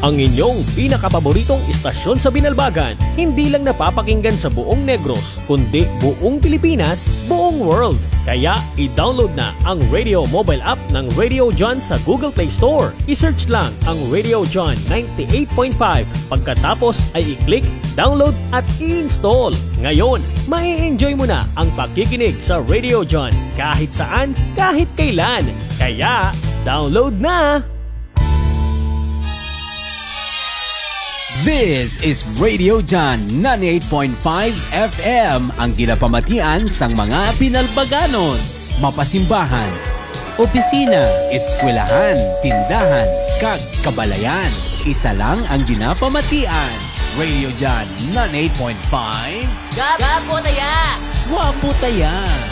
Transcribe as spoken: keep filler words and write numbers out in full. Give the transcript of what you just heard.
Ang inyong pinakapaboritong istasyon sa Binalbagan, hindi lang napapakinggan sa buong Negros, kundi buong Pilipinas, buong world. Kaya i-download na ang Radio Mobile app ng Radio John sa Google Play Store. I-search lang ang Radio John ninety-eight point five. Pagkatapos ay i-click, download at i-install. Ngayon, mai-enjoy mo na ang pakikinig sa Radio John kahit saan, kahit kailan. Kaya, download na! This is Radio John ninety-eight point five F M, ang ginapamatian sang mga Binalbaganons. Mapasimbahan, opisina, eskwelahan, tindahan, kag kabalayan. Isa lang ang ginapamatian. Radio John ninety-eight point five. Gapo taya! Wapo taya!